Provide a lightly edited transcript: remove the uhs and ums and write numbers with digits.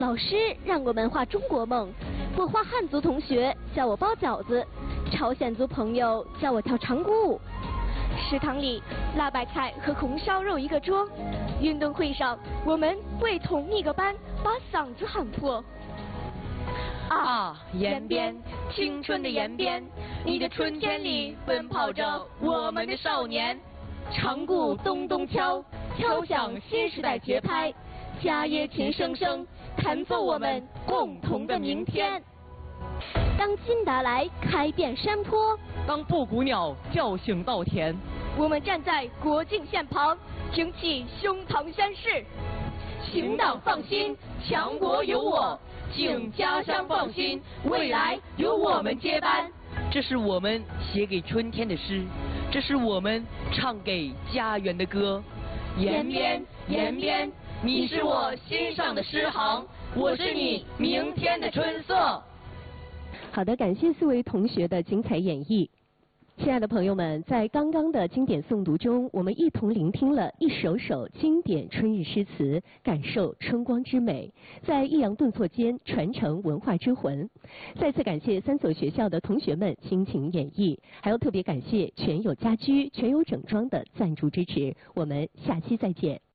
老师让我们画中国梦，我画汉族同学叫我包饺子，朝鲜族朋友叫我跳长鼓舞。食堂里，辣白菜和红烧肉一个桌；运动会上，我们为同一个班把嗓子喊破。 啊，延边，青春的延边，你的春天里奔跑着我们的少年。 长鼓咚咚敲，敲响新时代节拍；家椰琴声声，弹奏我们共同的明天。当金达莱开遍山坡， 当布谷鸟叫醒稻田， 我们站在国境线旁，挺起胸膛宣誓：行党放心，强国有我；敬家乡放心，未来由我们接班。 这是我们写给春天的诗，这是我们唱给家园的歌。 延边，延边，你是我心上的诗行，我是你明天的春色。 好的，感谢4位同学的精彩演绎。亲爱的朋友们，在刚刚的经典诵读中，我们一同聆听了一首首经典春日诗词，感受春光之美，在抑扬顿挫间传承文化之魂。再次感谢3所学校的同学们倾情演绎，还要特别感谢全友家居、全友整装的赞助支持。我们下期再见。